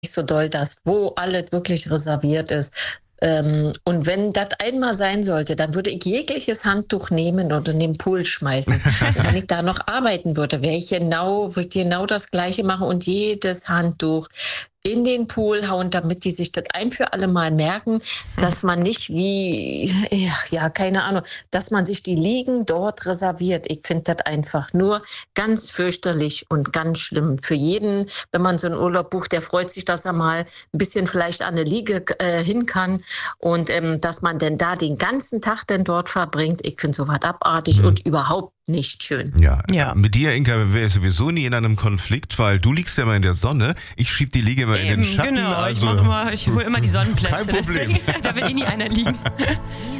so doll, dass wo alles wirklich reserviert ist. Und wenn das einmal sein sollte, dann würde ich jegliches Handtuch nehmen und in den Pool schmeißen. Und wenn ich da noch arbeiten würde, würde ich genau das Gleiche machen und jedes Handtuch in den Pool hauen, damit die sich das ein für alle Mal merken, dass man nicht keine Ahnung, dass man sich die Liegen dort reserviert. Ich finde das einfach nur ganz fürchterlich und ganz schlimm. Für jeden, wenn man so einen Urlaub bucht, der freut sich, dass er mal ein bisschen vielleicht an eine Liege hin kann und dass man denn da den ganzen Tag denn dort verbringt. Ich finde sowas abartig und überhaupt nicht schön. Ja. Mit dir, Inka, wäre ich sowieso nie in einem Konflikt, weil du liegst ja immer in der Sonne, ich schieb die Liege immer in den Schatten. Genau, ich hole immer die Sonnenplätze. Kein Problem. Deswegen, da will nie einer liegen.